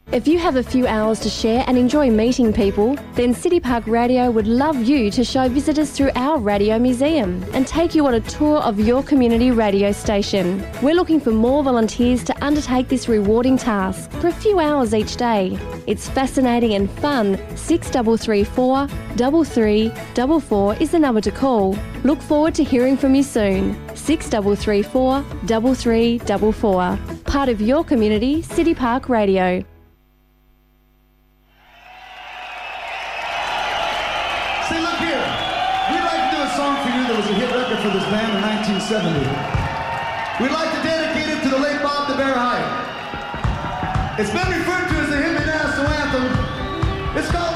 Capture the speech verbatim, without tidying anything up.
If you have a few hours to share and enjoy meeting people, then City Park Radio would love you to show visitors through our radio museum and take you on a tour of your community radio station. We're looking for more volunteers to undertake this rewarding task for a few hours each day. It's fascinating and fun. six three three four, three three four four is the number to call. Look forward to hearing from you soon. six three three four, three three four four. Part of your community, City Park Radio. That was a hit record for this band in nineteen seventy. We'd like to dedicate it to the late Bob the Bear Hyatt. It's been referred to as the Hippie National Anthem. It's called